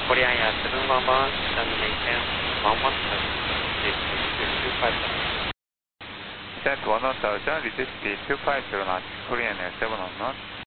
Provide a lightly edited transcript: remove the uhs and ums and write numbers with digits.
Korean yatırım 11, destination 11, speed 250. Descent 10,000, visit speed 250 knots, Korean Air 7 knots.